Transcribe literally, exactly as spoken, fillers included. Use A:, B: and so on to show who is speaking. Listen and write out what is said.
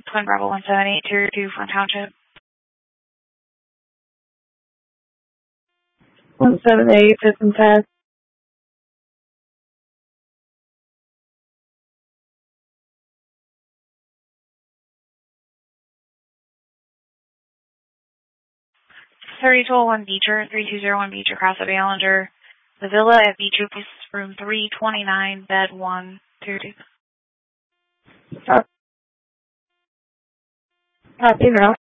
A: Twin Bravo one seven eight, Tier two, Front Township.
B: one seven eight, fifth and test.
A: thirty-two oh one Beecher, three two zero one Beecher, Cross of Ballinger. The Villa at Beecher, room three twenty-nine, bed one, Tier two.
B: Copy now.